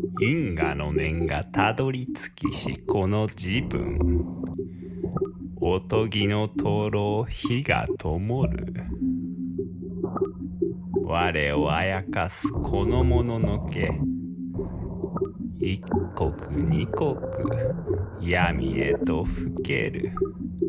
因果の念がたどり着きしこの自分、おとぎの灯籠火が灯る。我をあやかすこのもののけ、一刻二刻闇へとふける。